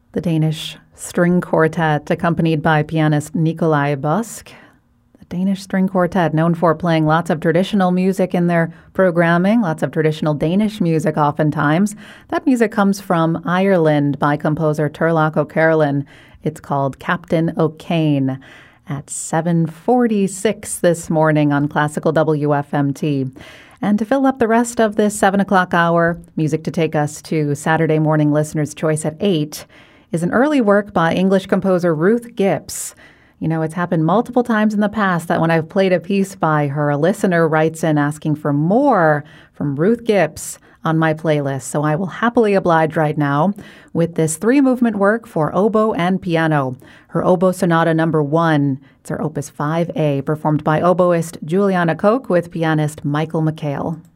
The Danish String Quartet, accompanied by pianist Nikolai Busk. The Danish String Quartet, known for playing lots of traditional music in their programming, lots of traditional Danish music oftentimes. That music comes from Ireland by composer Turlough O'Carolan. It's called Captain O'Kane at 7:46 this morning on Classical WFMT. And to fill up the rest of this 7 o'clock hour, music to take us to Saturday morning listener's choice at 8 is an early work by English composer Ruth Gibbs. You know, it's happened multiple times in the past that when I've played a piece by her, a listener writes in asking for more from Ruth Gibbs on my playlist. So I will happily oblige right now with this 3-movement work for oboe and piano. Her Oboe Sonata number 1. It's her Opus 5A, performed by oboist Juliana Koch with pianist Michael McHale.